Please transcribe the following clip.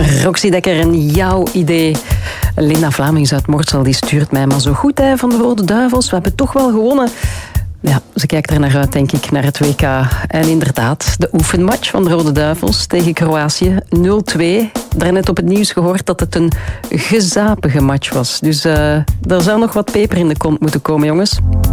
Roxy Dekker en jouw idee. Linda Vlamings uit Mortsel die stuurt mij maar zo goed van de Rode Duivels. We hebben toch wel gewonnen. Ja, ze kijkt er naar uit, denk ik, naar het WK. En inderdaad, de oefenmatch van de Rode Duivels tegen Kroatië, 0-2. Daarnet op het nieuws gehoord dat het een gezapige match was. Dus er zou nog wat peper in de kont moeten komen, jongens.